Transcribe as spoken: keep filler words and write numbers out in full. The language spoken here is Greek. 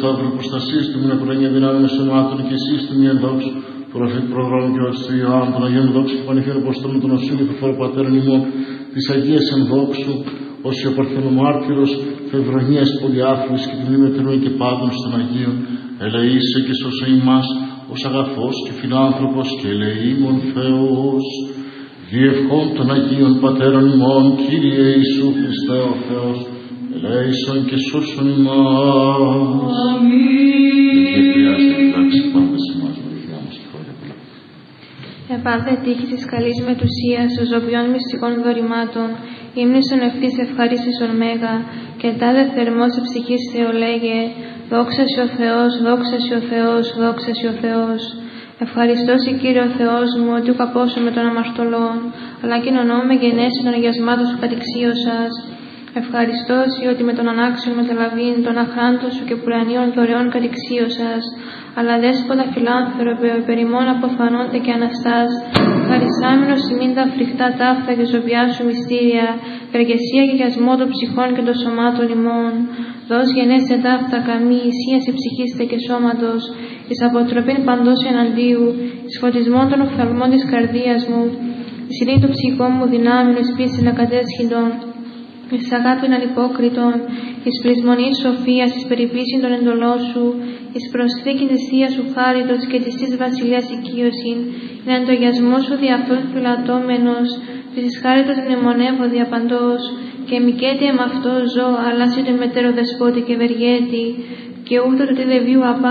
Χριστόφιλο προστασίες του μήνα προγένεια δυνάμεων σωμάτων και εσείς του μη ενδόξου, προφήτη προγράμμα και βαστού Ιωάννου, των Αγίων δόξου και πανηχείων αποστόλων των Οσίων και του φόρου πατέρων ημών, της Αγίας ενδόξου, ως ο Παρθενομάρτυρος, Φευρονίας Πολυάφλης και τιμήμετρων και πάντων στον Αγίων, ελεήσε και σώσε ημάς, ως αγαθός και φιλάνθρωπος και ελεήμων Θεός, διευχών των Αγίων Πατέρων ημών, Κύριε Ιησού Χριστέ ο Θεός, ελέησον και σώσον ημάς. Αμήν. Και χρειάζεται εκτάξει πάντα σε εμάς, βοηθιά μας και χώρια πολλά. Επάνθε τύχη της καλής μετουσίας, των ζωπιών μυστικών δωρημάτων, ύμνησον ευθύς ευχαρίστησον μέγα, και τάδε θερμός ψυχής Θεολέγε, δόξα σοι ο Θεός, δόξα σοι ο Θεός, δόξα σοι ο Θεός. Ευχαριστώ σε Κύριε ο Θεός μου, ότι ουκ απόσω με των αμαρτωλών, αλλά κοινωνώ με γενέσει των αγιασμάτων σου κατεξίωσας. Ευχαριστώ σε ότι με τον ανάξιον μεταλαβήν, των αχράντων σου και πουρανίων δωρεών κατεξίωσας, αλλά δέσποτα φιλάνθρωπε, ο υπερημών αποθανόνται και αναστάς, χαρισάμενος ημίν τα φρικτά ταύτα και ζωπιά σου μυστήρια, περγεσία και γιασμό των ψυχών και των σωμάτων ημών. Δώσ' γενέστε ταύτα καμή, ισίαση ψυχίστε και σώματος, εις αποτροπήν παντός εναντίου, εις φωτισμόν των οφθαλμών της καρδίας μου, εις ειρήνη των ψυχών μου δυνάμειν, εις πίστην ακατέσχυντων, εις αγάπην ανυπόκριτον, εις πρισμονής σοφίας, εις περιπλήσιν των εντολών σου, εις προσθήκην της Θείας σου χάριτος και της Της Βασιλείας οικείωσιν, εν εν το γιασμό σου δι' αυτόν φυλατώμενος, της εις χάριτος μνημονεύω δια παντός, και μικέτη εμ' αυτό ζω, αλλά σε το μετέρο δεσπότη και ευεργέτη, και ούτω το τηλεβίου απά